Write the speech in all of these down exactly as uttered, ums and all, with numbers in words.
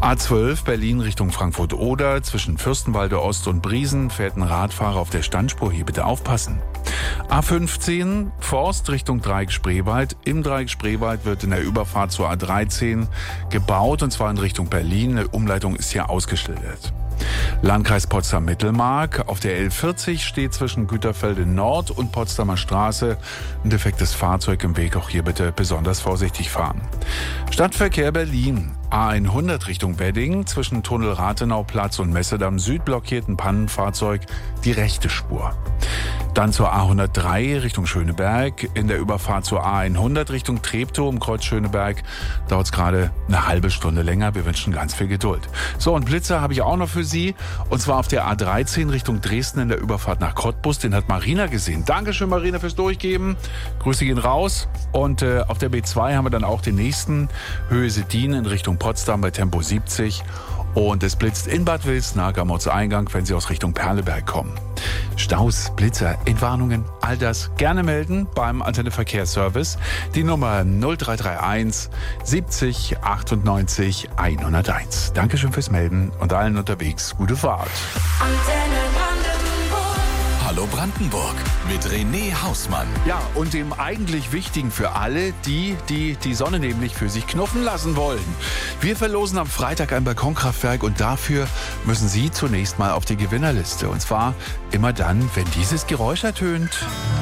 A zwölf Berlin Richtung Frankfurt-Oder. Zwischen Fürstenwalde Ost und Briesen fährt ein Radfahrer auf der Standspur. Hier bitte aufpassen. A fünfzehn Forst Richtung Dreieck Spreewald. Im Dreieck Spreewald wird in der Überfahrt zur A dreizehn gebaut, und zwar in Richtung Berlin. Eine Umleitung ist hier ausgeschildert. Landkreis Potsdam-Mittelmark. Auf der L vierzig steht zwischen Güterfelde Nord und Potsdamer Straße ein defektes Fahrzeug im Weg. Auch hier bitte besonders vorsichtig fahren. Stadtverkehr Berlin. A hundert Richtung Wedding. Zwischen Tunnel Rathenauplatz und Messedamm Süd blockiert ein Pannenfahrzeug die rechte Spur. Dann zur A hundertdrei Richtung Schöneberg. In der Überfahrt zur A hundert Richtung Treptow um Kreuz Schöneberg dauert es gerade eine halbe Stunde länger. Wir wünschen ganz viel Geduld. So, und Blitzer habe ich auch noch für Sie. Und zwar auf der A dreizehn Richtung Dresden in der Überfahrt nach Cottbus. Den hat Marina gesehen. Dankeschön, Marina, fürs Durchgeben. Grüße gehen raus. Und äh, auf der B zwei haben wir dann auch den nächsten. Höhe Seddin in Richtung Potsdam bei Tempo siebzig. Und es blitzt in Bad Wilsnack am Ortseingang, wenn Sie aus Richtung Perleberg kommen. Staus, Blitzer, Entwarnungen, all das gerne melden beim Antenne Verkehrsservice. Die Nummer null drei drei eins siebzig achtundneunzig hunderteins. Dankeschön fürs Melden und allen unterwegs gute Fahrt. Antenne Brandenburg. Hallo Brandenburg mit René Hausmann. Ja, und dem eigentlich Wichtigen für alle, die, die die Sonne nämlich für sich knuffen lassen wollen. Wir verlosen am Freitag ein Balkonkraftwerk, und dafür müssen Sie zunächst mal auf die Gewinnerliste. Und zwar immer dann, wenn dieses Geräusch ertönt.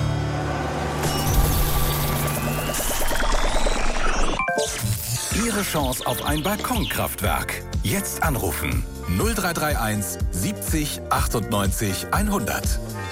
Ihre Chance auf ein Balkonkraftwerk. Jetzt anrufen. null drei drei eins siebzig achtundneunzig hundert.